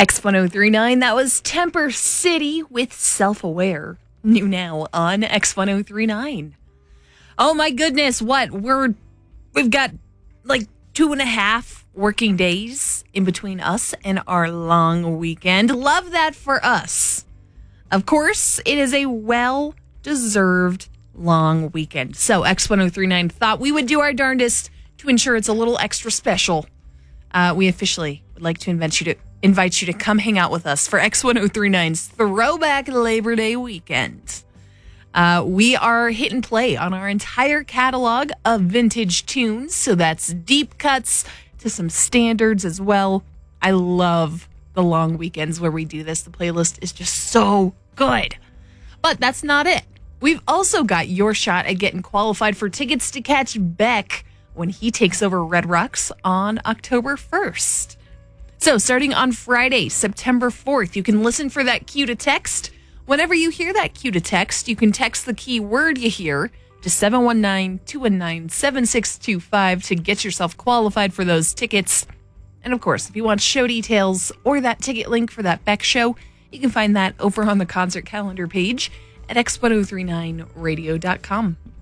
X1039, that was Temper City with Self-Aware. New now on X1039. Oh my goodness, we've got like 2.5 working days in between us and our long weekend. Love that for us. Of course, it is a well-deserved long weekend. So X1039 thought we would do our darndest to ensure it's a little extra special. We officially would like to invite you to come hang out with us for X1039's Throwback Labor Day weekend. We are hit and play on our entire catalog of vintage tunes, so that's deep cuts to some standards as well. I love the long weekends where we do this. The playlist is just so good. But that's not it. We've also got your shot at getting qualified for tickets to catch Beck when he takes over Red Rocks on October 1st. So starting on Friday, September 4th, you can listen for that cue to text. Whenever you hear that cue to text, you can text the key word you hear to 719-219-7625 to get yourself qualified for those tickets. And of course, if you want show details or that ticket link for that Beck show, you can find that over on the concert calendar page at x1039radio.com.